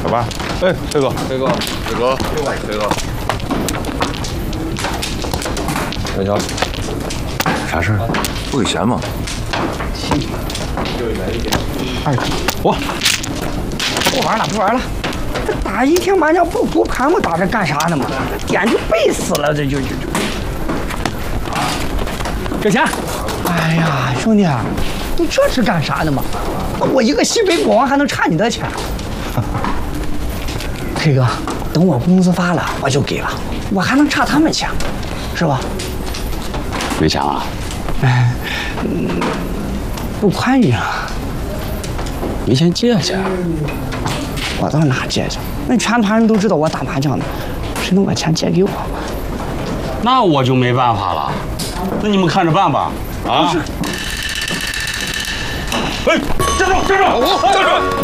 走吧。哎，崔哥， 崔哥， 小乔，啥事儿？ 不给钱吗？ 二哥，我不玩了，这打一天麻将不盘我打这干啥呢嘛？点就背死了，这就。给钱！哎呀，兄弟，你这是干啥呢嘛？我一个西北国王还能差你的钱？K 哥，等我工资发了我就给了，我还能差他们钱，是吧？ 没钱了？ 不宽裕啊。 没钱借去。 我到哪借去？那全团人都知道我打麻将的，谁能把钱借给我？ 那我就没办法了。那你们看着办吧。啊！ 哎，站住！